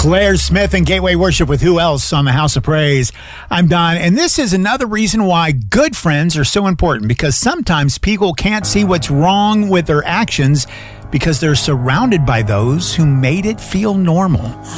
Claire Smith and Gateway Worship with Who Else on the House of Praise. I'm Don, and this is another reason why good friends are so important, because sometimes people can't see what's wrong with their actions because they're surrounded by those who made it feel normal.